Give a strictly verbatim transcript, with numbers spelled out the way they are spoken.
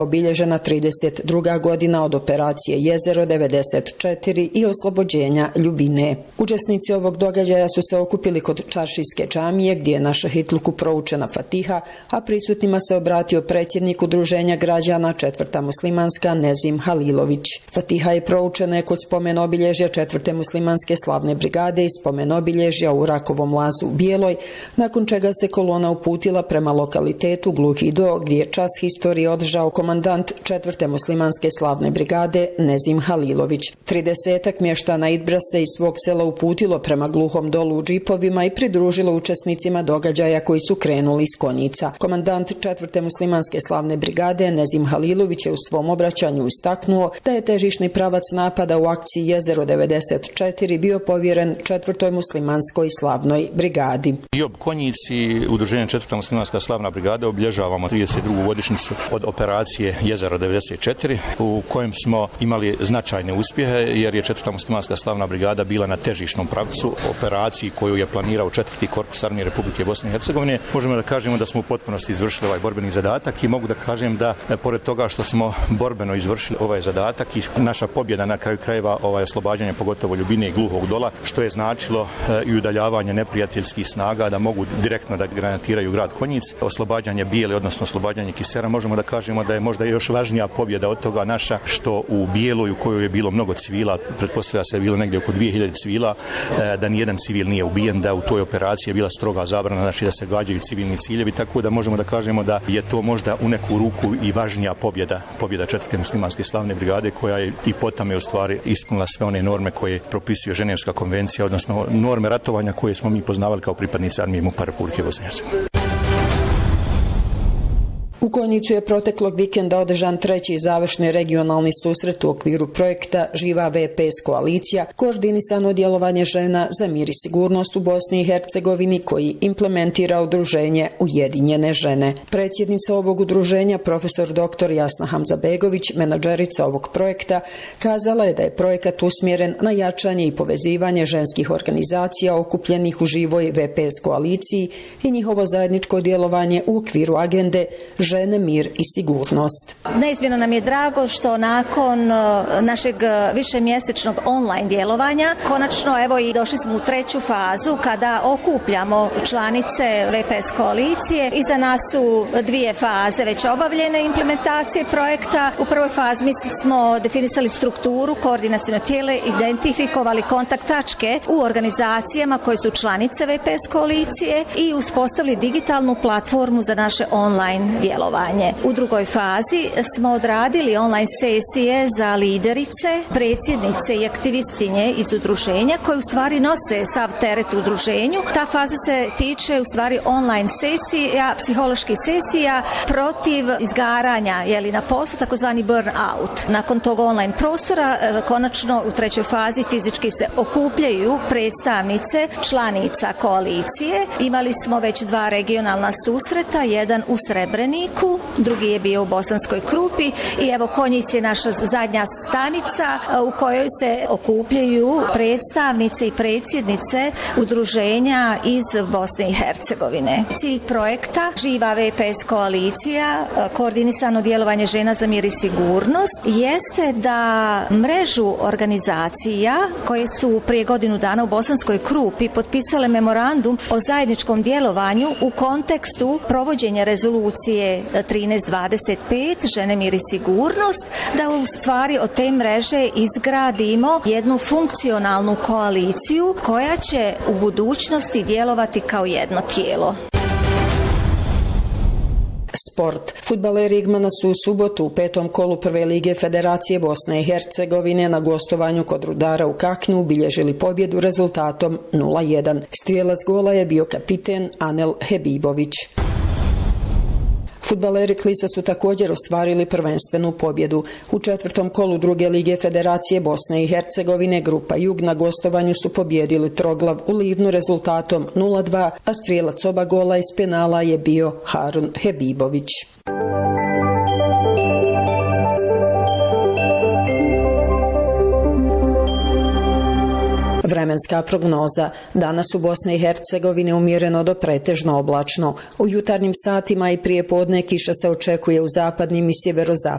obilježena trideset druga godina od operacije Jezero devedeset četiri i oslobođenja Ljubine. Učesnici ovog događaja su se okupili kod Čaršijske džamije gdje je na šahitluku proučena Fatiha, a prisutnima se obratio predsjednik Udruženja građana Četvrta muslimanska Nezim Halilović. Fatiha je proučena kod spomen obilježja Četvrte muslimanske slavne brigade i spomen obilježja u Rakovom lazu u Bijeloj, nakon čega se kolona uputila prema lokalitetu Gluhi Do gdje je čas historije održao komandant Četvrte muslimanske slavne brigade Nezim Halilović. Tridesetak mještana Idbra se iz svog sela uputilo prema Gluhom Dolu u džipovima i pridružilo učesnicima događaja koji su krenuli iz konjica. Komandant Četvrte muslimanske slavne brigade Nezim Halilović je u svom obraćanju istaknuo da je težišni pravac napada u akciji Jezero devedeset četiri bio povjeren Četvrtoj muslimanskoj slavnoj brigadi. I ob konjici Udruženja Četvrta muslimanska slavna brigada obilježavamo trideset drugu godišnjicu od operacije Jezero devedeset četiri u kojem smo imali značajne uspjehe jer je Četvrta muslimanska slavna brigada bila na težišnom pravcu operaciji koju je planirao četvrti korpus armije Republike Bosne i Hercegovine. Možemo da kažemo da smo u potpunosti izvršili ovaj borbeni zadatak i mogu da kažem da pored toga što smo borbeno izvršili ovaj zadatak i naša pobjeda na kraju krajeva ovaj oslobađanje pogotovo Ljubine i Gluhog Dola, što je značilo i udaljavanje neprijateljskih snaga da mogu direktno da granatiraju grad Konjic, oslobađanje Bijele odnosno oslobađanje Kisera, možemo da kažemo da je možda još važnija pobjeda od toga naša što u Bijeloj u kojoj je bilo mnogo civila, pretpostavlja se je bilo negdje oko dvije hiljade civila, da nijedan civil nije ubijen, da u toj operaciji je bila stroga zabrana, znači da se gađaju civilni ciljevi, tako da možemo da kažemo da je to možda u neku ruku i važnija pobjeda, pobjeda Četvrte muslimanske slavne brigade koja je i potom je u stvari ispunila sve one norme koje propisuje Ženevska konvencija, odnosno norme ratovanja koje smo mi poznavali kao pripadnici armije MUP-a Republike Bosne i Hercegovine. U Konjicu je proteklog vikenda održan treći završni regionalni susret u okviru projekta Živa V P S koalicija, koordinisano djelovanje žena za mir i sigurnost u Bosni i Hercegovini koji implementira udruženje Ujedinjene žene. Predsjednica ovog udruženja, profesor doktor Jasna Hamzabegović, menadžerica ovog projekta, kazala je da je projekat usmjeren na jačanje i povezivanje ženskih organizacija okupljenih u Živoj V P S koaliciji i njihovo zajedničko djelovanje u okviru agende žene, mir i sigurnost. Neizmjerno nam je drago što nakon našeg višemjesečnog online djelovanja konačno evo i došli smo u treću fazu kada okupljamo članice V P S koalicije. Iza nas su dvije faze već obavljene implementacije projekta. U prvoj fazi mi smo definisali strukturu, koordinacione tijele, identifikovali kontakt tačke u organizacijama koje su članice V P S koalicije i uspostavili digitalnu platformu za naše online djelovanje. U drugoj fazi smo odradili online sesije za liderice, predsjednice i aktivistinje iz udruženja koje u stvari nose sav teret u udruženju. Ta faza se tiče u stvari online sesija, psiholoških sesija protiv izgaranja jeli, na poslu, takozvani burnout. Nakon tog online prostora, konačno u trećoj fazi fizički se okupljaju predstavnice članica koalicije. Imali smo već dva regionalna susreta, jedan u Srebreniku, drugi je bio u Bosanskoj Krupi i evo Konjic je naša zadnja stanica u kojoj se okupljaju predstavnice i predsjednice udruženja iz Bosne i Hercegovine. Cilj projekta Živa V P S koalicija, koordinisano djelovanje žena za mir i sigurnost, jeste da mrežu organizacija koje su prije godinu dana u Bosanskoj Krupi potpisale memorandum o zajedničkom djelovanju u kontekstu provođenja rezolucije trinaest dvadeset pet žene, mir i sigurnost, da u stvari od te mreže izgradimo jednu funkcionalnu koaliciju koja će u budućnosti djelovati kao jedno tijelo. Sport. Fudbaleri Igmana su u subotu u petom kolu prve lige Federacije Bosne i Hercegovine na gostovanju kod Rudara u Kaknju ubilježili pobjedu rezultatom nula jedan. Strijelac gola je bio kapiten Anel Hebibović. Fudbaleri Klisa su također ostvarili prvenstvenu pobjedu. U četvrtom kolu druge lige Federacije Bosne i Hercegovine grupa Jug na gostovanju su pobjedili Troglav u Livnu rezultatom nula dva, a strijelac oba gola iz penala je bio Harun Hebibović. Vremenska prognoza. Danas u Bosni i Hercegovini umjereno do pretežno oblačno. U jutarnjim satima i prije podne kiša se očekuje u zapadnim i sjeverozapadnim